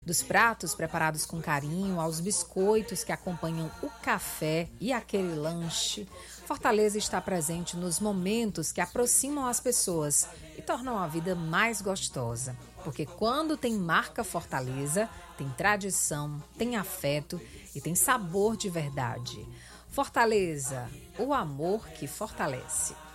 Dos pratos preparados com carinho aos biscoitos que acompanham o café e aquele lanche, Fortaleza está presente nos momentos que aproximam as pessoas e tornam a vida mais gostosa. Porque quando tem marca Fortaleza, tem tradição, tem afeto e tem sabor de verdade. Fortaleza, o amor que fortalece.